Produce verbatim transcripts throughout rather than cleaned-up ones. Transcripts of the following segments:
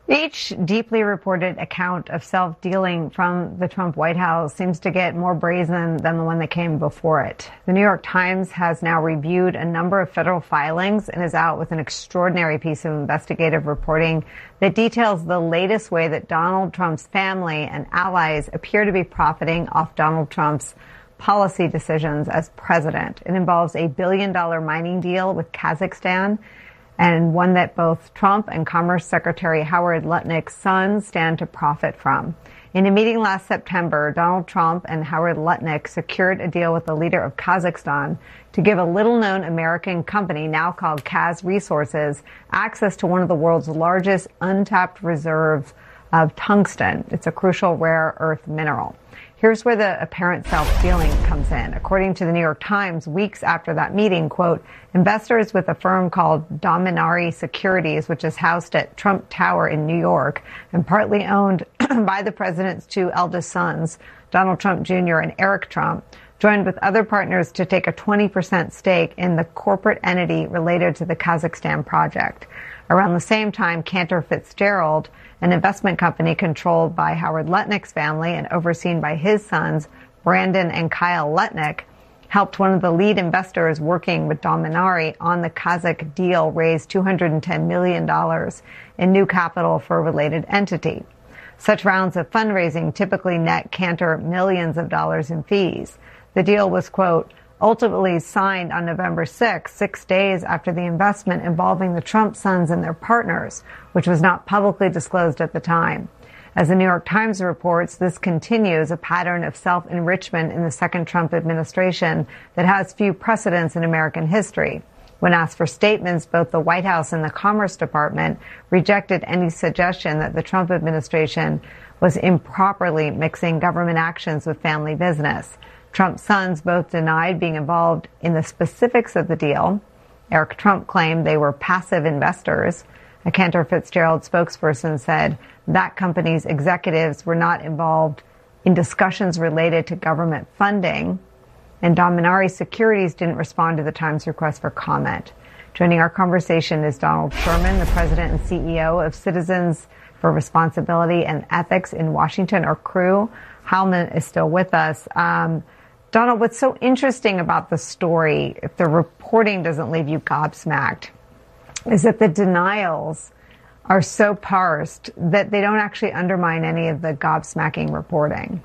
Each deeply reported account of self-dealing from the Trump White House seems to get more brazen than the one that came before it. The New York Times has now reviewed a number of federal filings and is out with an extraordinary piece of investigative reporting that details the latest way that Donald Trump's family and allies appear to be profiting off Donald Trump's policy decisions as president. It involves a billion-dollar mining deal with Kazakhstan, and one that both Trump and Commerce Secretary Howard Lutnick's sons stand to profit from. In a meeting last September, Donald Trump and Howard Lutnick secured a deal with the leader of Kazakhstan to give a little-known American company, now called Kaz Resources, access to one of the world's largest untapped reserves of tungsten. It's a crucial rare earth mineral. Here's where the apparent self-dealing comes in. According to the New York Times, weeks after that meeting, quote, investors with a firm called Dominari Securities, which is housed at Trump Tower in New York and partly owned by the president's two eldest sons, Donald Trump Junior and Eric Trump, joined with other partners to take a twenty percent stake in the corporate entity related to the Kazakhstan project. Around the same time, Cantor Fitzgerald, an investment company controlled by Howard Lutnick's family and overseen by his sons, Brandon and Kyle Lutnick, helped one of the lead investors working with Dominari on the Kazakh deal raise two hundred ten million dollars in new capital for a related entity. Such rounds of fundraising typically net Cantor millions of dollars in fees. The deal was, quote, ultimately signed on November sixth, six days after the investment involving the Trump sons and their partners, which was not publicly disclosed at the time. As the New York Times reports, this continues a pattern of self-enrichment in the second Trump administration that has few precedents in American history. When asked for statements, both the White House and the Commerce Department rejected any suggestion that the Trump administration was improperly mixing government actions with family business. Trump's sons both denied being involved in the specifics of the deal. Eric Trump claimed they were passive investors. A Cantor Fitzgerald spokesperson said that company's executives were not involved in discussions related to government funding. And Dominari Securities didn't respond to the Times request for comment. Joining our conversation is Donald Sherman, the president and C E O of Citizens for Responsibility and Ethics in Washington, or C R E W. Heilman is still with us. Um, Donald, what's so interesting about the story, if the reporting doesn't leave you gobsmacked, is that the denials are so parsed that they don't actually undermine any of the gobsmacking reporting.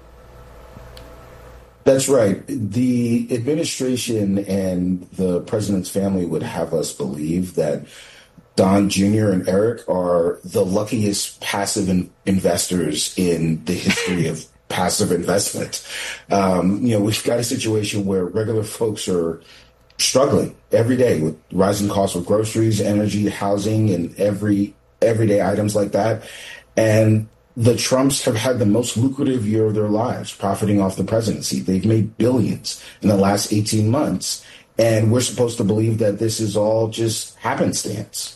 That's right. The administration and the president's family would have us believe that Don Junior and Eric are the luckiest passive in- investors in the history of passive investment. Um, you know, we've got a situation where regular folks are struggling every day with rising costs of groceries, energy, housing, and every everyday items like that. And the Trumps have had the most lucrative year of their lives, profiting off the presidency. They've made billions in the last eighteen months. And we're supposed to believe that this is all just happenstance.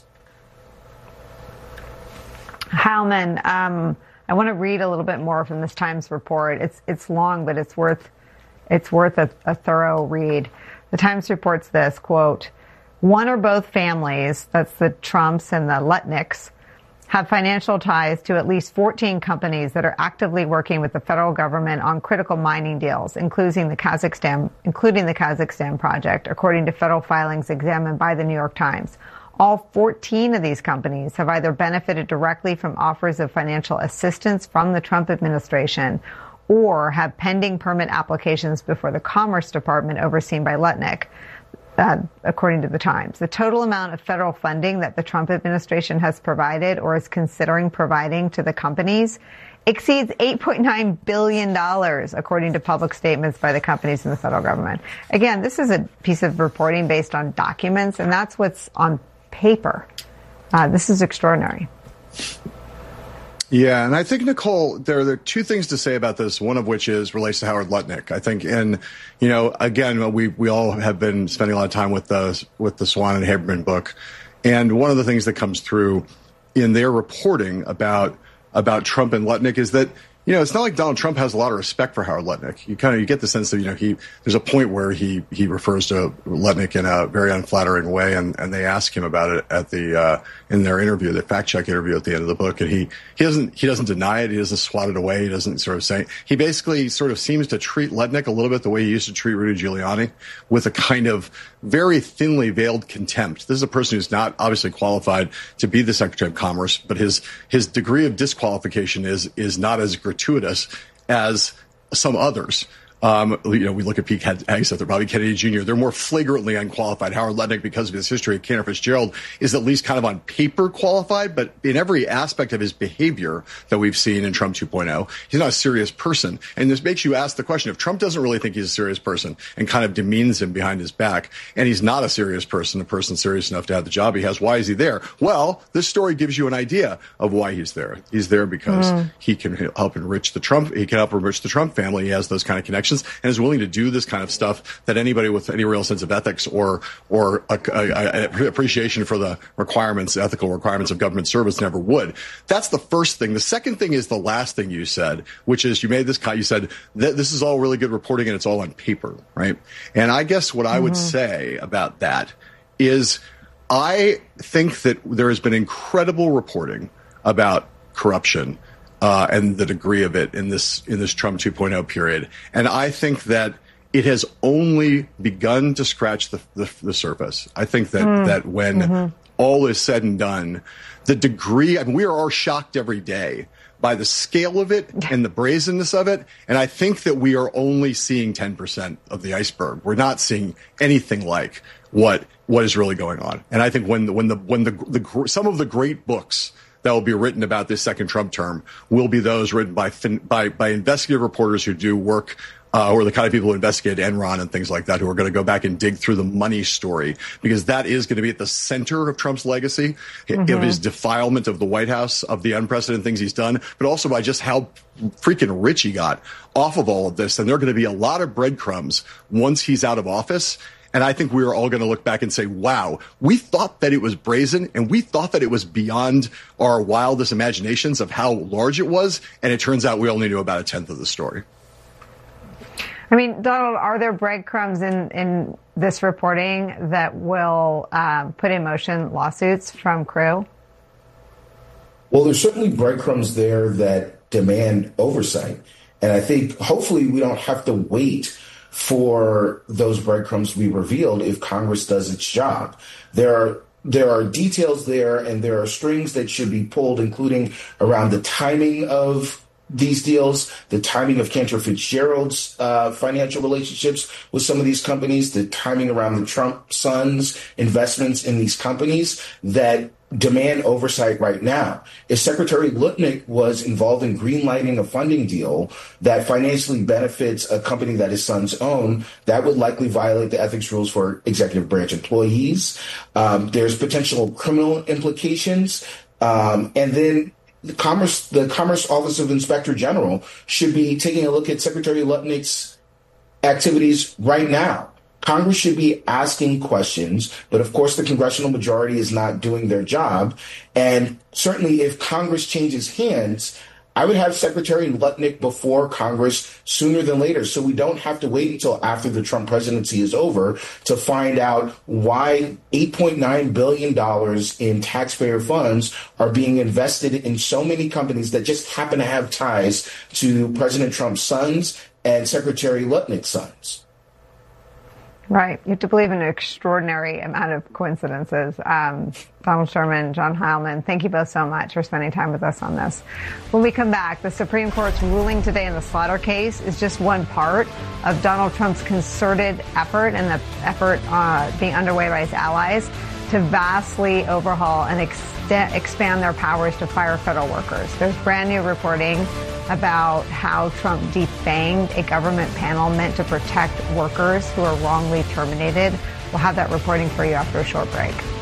Heilman, um, I want to read a little bit more from this Times report. It's it's long, but it's worth it's worth a, a thorough read. The Times reports this, quote, one or both families, that's the Trumps and the Lutnicks, have financial ties to at least fourteen companies that are actively working with the federal government on critical mining deals, including the Kazakhstan, including the Kazakhstan project, according to federal filings examined by the New York Times. All fourteen of these companies have either benefited directly from offers of financial assistance from the Trump administration or have pending permit applications before the Commerce Department overseen by Lutnick, uh, according to the Times. The total amount of federal funding that the Trump administration has provided or is considering providing to the companies exceeds eight point nine billion dollars, according to public statements by the companies in the federal government. Again, this is a piece of reporting based on documents, and that's what's on paper. Uh, this is extraordinary. Yeah, and I think, Nicole, there, there are two things to say about this, one of which is relates to Howard Lutnick. I think, and, you know, again, we we all have been spending a lot of time with the, with the Swan and Haberman book. And one of the things that comes through in their reporting about about Trump and Lutnick is that, you know, it's not like Donald Trump has a lot of respect for Howard Lutnick. You kind of you get the sense that, you know, he there's a point where he he refers to Lutnick in a very unflattering way, and, and they ask him about it at the uh, in their interview, the fact check interview at the end of the book, and he he doesn't he doesn't deny it, he doesn't swat it away, he doesn't sort of say he basically sort of seems to treat Lutnick a little bit the way he used to treat Rudy Giuliani, with a kind of very thinly veiled contempt. This is a person who's not obviously qualified to be the Secretary of Commerce, but his his degree of disqualification is is not as gratuitous as some others. Um, you know, we look at Pete Hegseth, Bobby Kennedy Junior They're more flagrantly unqualified. Howard Lutnick, because of his history at Cantor Fitzgerald, is at least kind of on paper qualified, but in every aspect of his behavior that we've seen in Trump two point oh, he's not a serious person. And this makes you ask the question, if Trump doesn't really think he's a serious person and kind of demeans him behind his back, and he's not a serious person, a person serious enough to have the job he has, why is he there? Well, this story gives you an idea of why he's there. He's there because mm. he can help enrich the Trump, he can help enrich the Trump family. He has those kind of connections, and is willing to do this kind of stuff that anybody with any real sense of ethics or or a, a, a appreciation for the requirements, ethical requirements of government service never would. That's the first thing. The second thing is the last thing you said, which is you made this you said that this is all really good reporting and it's all on paper, right? And I guess what I mm-hmm. would say about that is I think that there has been incredible reporting about corruption Uh, and the degree of it in this in this Trump two point oh period. And I think that it has only begun to scratch the, the, the surface. I think that, mm. that when mm-hmm. all is said and done, the degree, I mean, we are all shocked every day by the scale of it and the brazenness of it. And I think that we are only seeing ten percent of the iceberg. We're not seeing anything like what what is really going on. And I think when the, when the when the, the some of the great books that will be written about this second Trump term will be those written by by by investigative reporters who do work, uh, who are the kind of people who investigate Enron and things like that, who are going to go back and dig through the money story, because that is going to be at the center of Trump's legacy, mm-hmm. of his defilement of the White House, of the unprecedented things he's done, but also by just how freaking rich he got off of all of this. And there are going to be a lot of breadcrumbs once he's out of office. And I think we are all going to look back and say, wow, we thought that it was brazen and we thought that it was beyond our wildest imaginations of how large it was. And it turns out we only knew about a tenth of the story. I mean, Donald, are there breadcrumbs in, in this reporting that will uh, put in motion lawsuits from Crew? Well, there's certainly breadcrumbs there that demand oversight. And I think hopefully we don't have to wait for those breadcrumbs to be revealed if Congress does its job. There are there are details there, and there are strings that should be pulled, including around the timing of these deals, the timing of Cantor Fitzgerald's uh, financial relationships with some of these companies, the timing around the Trump sons' investments in these companies that demand oversight right now. If Secretary Lutnick was involved in greenlighting a funding deal that financially benefits a company that his sons own, that would likely violate the ethics rules for executive branch employees. Um, there's potential criminal implications. Um, and then the Commerce, the Commerce Office of Inspector General should be taking a look at Secretary Lutnick's activities right now. Congress should be asking questions, but of course the congressional majority is not doing their job. And certainly if Congress changes hands, I would have Secretary Lutnick before Congress sooner than later, so we don't have to wait until after the Trump presidency is over to find out why eight point nine billion dollars in taxpayer funds are being invested in so many companies that just happen to have ties to President Trump's sons and Secretary Lutnick's sons. Right. You have to believe in an extraordinary amount of coincidences. Um, Donald Sherman, John Heilman, thank you both so much for spending time with us on this. When we come back, the Supreme Court's ruling today in the Slaughter case is just one part of Donald Trump's concerted effort and the effort uh, being underway by his allies to vastly overhaul and ex- expand their powers to fire federal workers. There's brand new reporting about how Trump defanged a government panel meant to protect workers who are wrongly terminated. We'll have that reporting for you after a short break.